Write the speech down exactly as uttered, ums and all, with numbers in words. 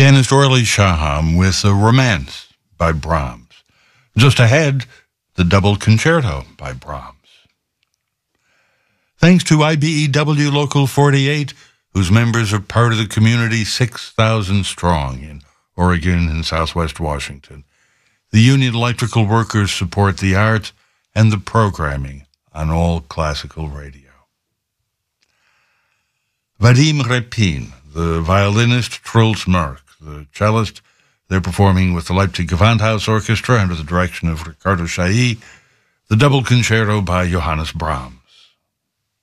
Pianist Orly Shaham with a Romance by Brahms. Just ahead, the Double Concerto by Brahms. Thanks to I B E W Local forty-eight, whose members are part of the community six thousand strong in Oregon and Southwest Washington. The Union Electrical Workers support the arts and the programming on all classical radio. Vadim Repin, the violinist Truls Mörk, the cellist, they're performing with the Leipzig Gewandhaus Orchestra under the direction of Ricardo Chailly, the Double Concerto by Johannes Brahms.